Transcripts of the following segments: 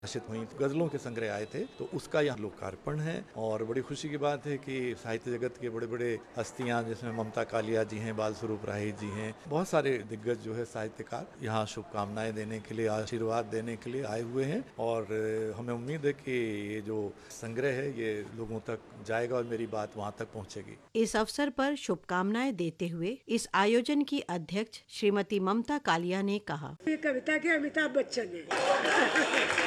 प्रकाशित हुई गजलों के संग्रह आए थे, तो उसका यहाँ लोकार्पण है। और बड़ी खुशी की बात है कि साहित्य जगत के बड़े बड़े हस्तियां जिसमें ममता कालिया जी हैं, बाल स्वरूप राही जी हैं, बहुत सारे दिग्गज जो है साहित्यकार यहाँ शुभकामनाएं देने के लिए, आशीर्वाद देने के लिए आए हुए हैं। और हमें उम्मीद है कि ये जो संग्रह है ये लोगों तक जाएगा और मेरी बात वहाँ तक पहुँचेगी। इस अवसर पर शुभकामनाएं देते हुए इस आयोजन की अध्यक्ष श्रीमती ममता कालिया ने कहा, ये कविता के अमिताभ बच्चन है।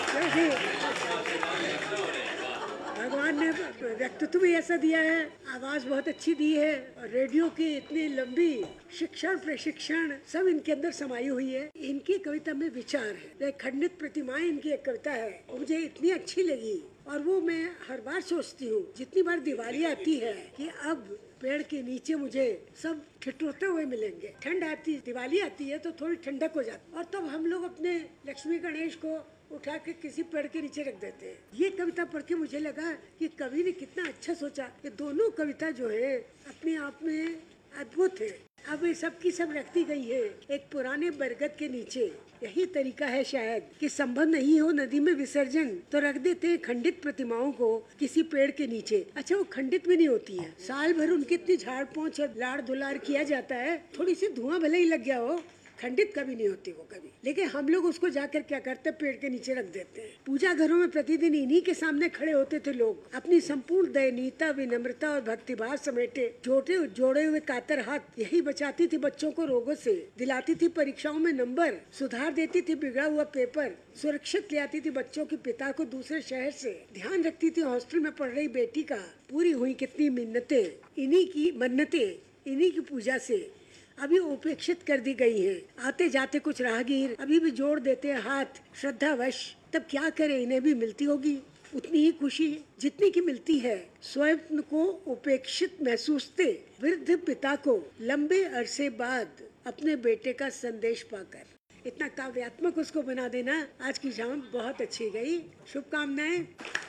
भगवान ने व्यक्तित्व भी ऐसा दिया है, आवाज बहुत अच्छी दी है, और रेडियो की इतनी लंबी शिक्षण प्रशिक्षण सब इनके अंदर समाई हुई है। इनकी कविता में विचार है। खंडित प्रतिमाएं इनकी एक कविता है, मुझे इतनी अच्छी लगी और वो मैं हर बार सोचती हूँ जितनी बार दिवाली आती है कि अब पेड़ के नीचे मुझे सब ठिठुरते हुए मिलेंगे। ठंड आती, दिवाली आती है तो थोड़ी ठंडक हो जाती, और तब हम लोग अपने लक्ष्मी गणेश को उठा के किसी पेड़ के नीचे रख देते हैं। ये कविता पढ़ के मुझे लगा कि कवि ने कितना अच्छा सोचा। ये दोनों कविता जो है अपने आप में अद्भुत है। अब ये सब की सब रखती गई है एक पुराने बरगद के नीचे। यही तरीका है शायद कि संभव नहीं हो नदी में विसर्जन, तो रख देते हैं खंडित प्रतिमाओं को किसी पेड़ के नीचे। अच्छा, वो खंडित भी नहीं होती है, साल भर उनकी इतनी झाड़ पोंछ और लाड़ दुलार किया जाता है, थोड़ी सी धुआं भले ही लग गया हो, खंडित कभी नहीं होती वो कभी। लेकिन हम लोग उसको जाकर क्या करते, पेड़ के नीचे रख देते हैं। पूजा घरों में प्रतिदिन इन्हीं के सामने खड़े होते थे लोग, अपनी संपूर्ण दयनीयता, विनम्रता और भक्तिभाव समेटे जोड़े हुए कातर हाथ। यही बचाती थी बच्चों को रोगों से, दिलाती थी परीक्षाओं में नंबर, सुधार देती थी बिगड़ा हुआ पेपर, सुरक्षित ले आती थी बच्चों के पिता को दूसरे शहर से, ध्यान रखती थी हॉस्टल में पढ़ रही बेटी का। पूरी हुई कितनी मिन्नतें, इन्हीं की मन्नतें, इन्हीं की पूजा से अभी उपेक्षित कर दी गई हैं। आते जाते कुछ राहगीर अभी भी जोड़ देते हैं हाथ श्रद्धावश। तब क्या करें, इन्हें भी मिलती होगी उतनी ही खुशी जितनी की मिलती है स्वयं को उपेक्षित महसूसते वृद्ध पिता को लंबे अरसे बाद अपने बेटे का संदेश पाकर। इतना काव्यात्मक उसको बना देना। आज की शाम बहुत अच्छी गई, शुभकामनाएं।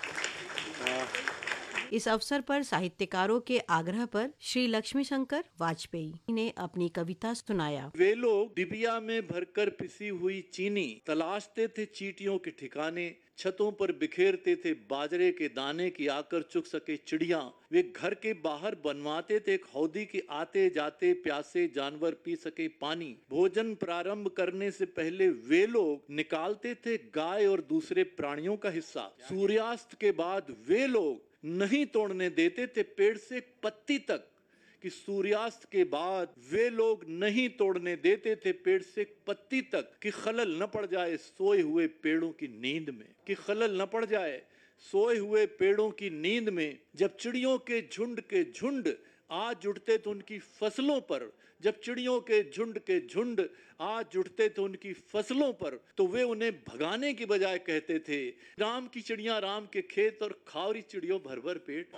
इस अवसर पर साहित्यकारों के आग्रह पर श्री लक्ष्मी शंकर वाजपेयी ने अपनी कविता सुनाया। वे लोग डिबिया में भरकर पिसी हुई चीनी तलाशते थे चींटियों के ठिकाने, छतों पर बिखेरते थे बाजरे के दाने की आकर चुग सके चिड़िया। वे घर के बाहर बनवाते थे एक हौदी के आते जाते प्यासे जानवर पी सके पानी। भोजन प्रारंभ करने से पहले वे लोग निकालते थे गाय और दूसरे प्राणियों का हिस्सा। सूर्यास्त के बाद वे लोग नहीं तोड़ने देते थे पेड़ से पत्ती तक, कि सूर्यास्त के बाद वे लोग नहीं तोड़ने देते थे पेड़ से पत्ती तक, कि खलल न पड़ जाए सोए हुए पेड़ों की नींद में, कि खलल न पड़ जाए सोए हुए पेड़ों की नींद में। जब चिड़ियों के झुंड आज जुटते थे उनकी फसलों पर, जब चिड़ियों के झुंड आज जुटते थे उनकी फसलों पर, तो वे उन्हें भगाने की बजाय कहते थे, राम की चिड़ियां राम के खेत और खावरी चिड़ियों भर भर पेट।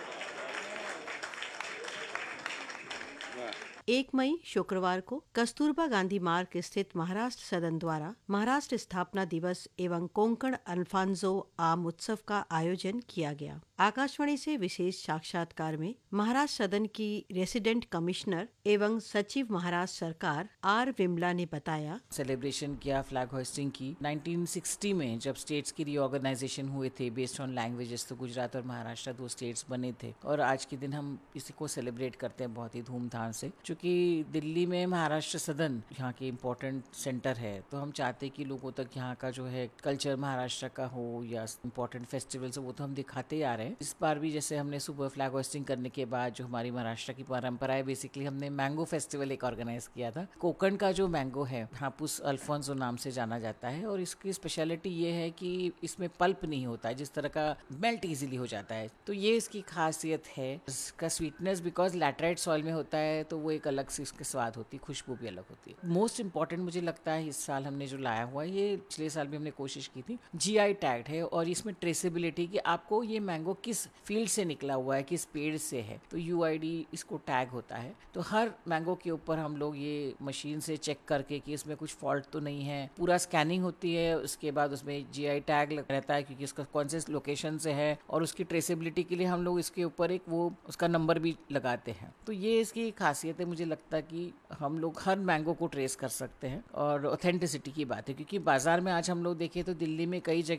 1 मई शुक्रवार को कस्तूरबा गांधी मार्ग स्थित महाराष्ट्र सदन द्वारा महाराष्ट्र स्थापना दिवस एवं कोंकण अल्फांजो आम उत्सव का आयोजन किया गया। आकाशवाणी से विशेष साक्षात्कार में महाराष्ट्र सदन की रेसिडेंट कमिश्नर एवं सचिव महाराष्ट्र सरकार आर विमला ने बताया, सेलिब्रेशन किया, फ्लैग होस्टिंग की। 1960 में जब स्टेट्स की रीऑर्गेनाइजेशन हुए थे बेस्ड ऑन लैंग्वेजेस, तो गुजरात और महाराष्ट्र 2 स्टेट्स बने थे, और आज के दिन हम इसी को सेलिब्रेट करते हैं बहुत ही धूमधाम से। क्योंकि दिल्ली में महाराष्ट्र सदन यहाँ की इम्पोर्टेंट सेंटर है, तो हम चाहते हैं कि लोगों तक यहाँ का जो है कल्चर महाराष्ट्र का हो या इम्पोर्टेंट फेस्टिवल्स हो, वो तो हम दिखाते ही आ रहे हैं। इस बार भी जैसे हमने सुबह फ्लैग होस्टिंग करने के बाद जो हमारी महाराष्ट्र की परंपरा है, बेसिकली हमने मैंगो फेस्टिवल एक ऑर्गेनाइज किया था। कोकण का जो मैंगो है हापुस अल्फोंसो नाम से जाना जाता है, और इसकी स्पेशलिटी ये है कि इसमें पल्प नहीं होता है, जिस तरह का मेल्ट इजीली हो जाता है, तो ये इसकी खासियत है। इसका स्वीटनेस बिकॉज लैटराइट सॉइल में होता है, तो वो एक अलग से इसकी स्वाद होती है, खुशबू भी अलग होती है। मोस्ट इंपॉर्टेंट मुझे लगता है इस साल हमने जो लाया हुआ है, ये पिछले साल भी हमने कोशिश की थी, GI टैग्ड है, और इसमें ट्रेसेबिलिटी कि आपको ये मैंगो किस फील्ड से निकला हुआ है, किस पेड़ से है, तो UID इसको टैग होता है। तो हर मैंगो के ऊपर हम लोग ये मशीन से चेक करके कि इसमें कुछ फॉल्ट तो नहीं है, पूरा स्कैनिंग होती है, उसके बाद उसमें GI टैग रहता है क्योंकि इसका कौन से लोकेशन से है, और उसकी ट्रेसेबिलिटी के लिए हम लोग इसके ऊपर एक वो उसका नंबर भी लगाते हैं। तो ये इसकी खासियत है। मुझे लगता है कि हम लोग हर मैंगो को ट्रेस कर सकते हैं और ऑथेंटिसिटी की बात है, क्योंकि बाजार में आज हम लोग देखें तो दिल्ली में कई जगह